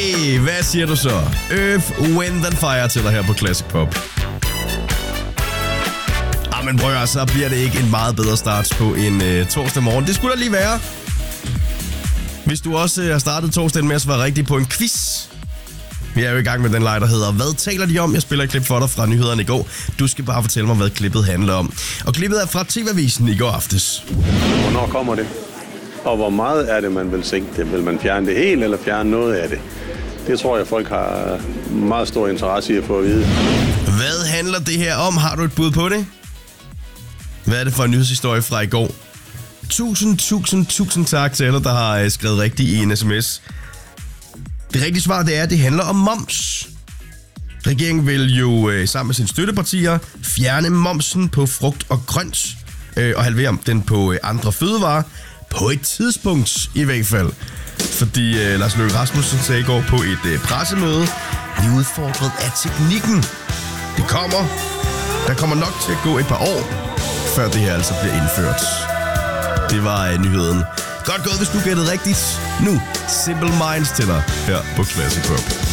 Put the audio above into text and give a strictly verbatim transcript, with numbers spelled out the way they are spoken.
Hey, hvad siger du så? Earth, Wind and Fire til dig her på Classic Pop. Ah, men prøv at så bliver det ikke en meget bedre start på en uh, torsdag morgen. Det skulle da lige være. Hvis du også uh, har startet torsdagen med at svare rigtigt på en quiz. Vi er jo i gang med den leg, der hedder Hvad taler de om? Jeg spiller et klip for dig fra nyhederne i går. Du skal bare fortælle mig, hvad klippet handler om. Og klippet er fra T V-avisen i går aftes. Hvornår kommer det? Og hvor meget er det, man vil sænke det? Vil man fjerne det helt, eller fjerne noget af det? Det tror jeg, folk har meget stor interesse i at få at vide. Hvad handler det her om? Har du et bud på det? Hvad er det for en nyhedshistorie fra i går? Tusind, tusind, tusind tak til alle, der har skrevet rigtigt i en sms. Det rigtige svar, det er, at det handler om moms. Regeringen vil jo øh, sammen med sine støttepartier fjerne momsen på frugt og grønt øh, og halvere den på øh, andre fødevarer. På et tidspunkt i hvert fald. Fordi øh, Lars Løkke Rasmussen sagde i går på et øh, pressemøde, vi er udfordret af teknikken. Det kommer. Der kommer nok til at gå et par år, før det her altså bliver indført. Det var øh, nyheden. Godt gået, hvis du gættede rigtigt. Nu, Simple Minds til dig her på Classic Pop.